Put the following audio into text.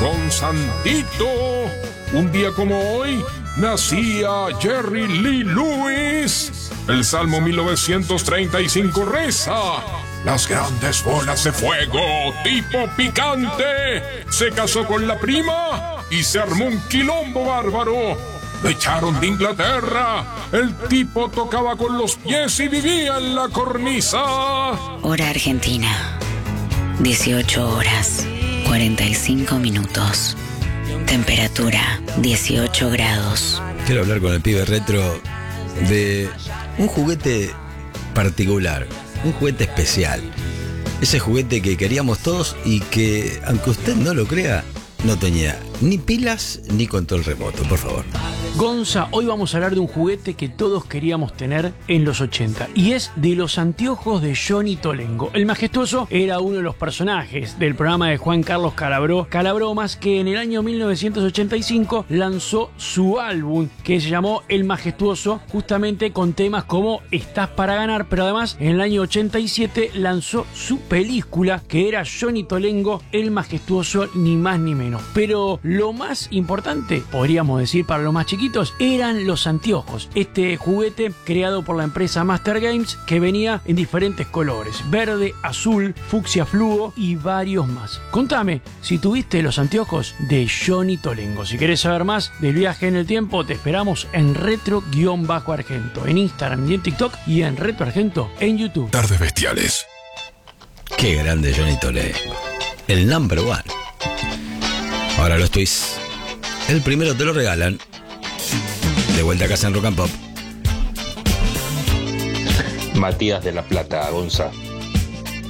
con Santito. Un día como hoy nacía Jerry Lee Lewis. El Salmo 1935 reza: las grandes bolas de fuego, tipo picante. Se casó con la prima y se armó un quilombo bárbaro. Lo echaron de Inglaterra. El tipo tocaba con los pies y vivía en la cornisa. Hora Argentina, 18 horas, 45 minutos. Temperatura, 18 grados. Quiero hablar con el pibe retro de un juguete particular, un juguete especial. Ese juguete que queríamos todos y que, aunque usted no lo crea, no tenía ni pilas ni control remoto, por favor. Gonza, hoy vamos a hablar de un juguete que todos queríamos tener en los 80 y es de los anteojos de Johnny Tolengo. El majestuoso era uno de los personajes del programa de Juan Carlos Calabró, Calabromas, que en el año 1985 lanzó su álbum que se llamó El Majestuoso, justamente con temas como Estás para ganar, pero además en el año 87 lanzó su película que era Johnny Tolengo, El Majestuoso, ni más ni menos. Pero lo más importante, podríamos decir para los más chiquitos, eran los anteojos. Este juguete creado por la empresa Master Games que venía en diferentes colores: verde, azul, fucsia fluo y varios más. Contame si tuviste los anteojos de Johnny Tolengo. Si querés saber más del viaje en el tiempo, te esperamos en retro-argento, en Instagram y en TikTok, y en Retro Argento en YouTube. Tardes bestiales. Qué grande Johnny Tolengo, el number one. Ahora los twists, el primero te lo regalan. De vuelta a casa en Rock and Pop. Matías de La Plata, Gonza.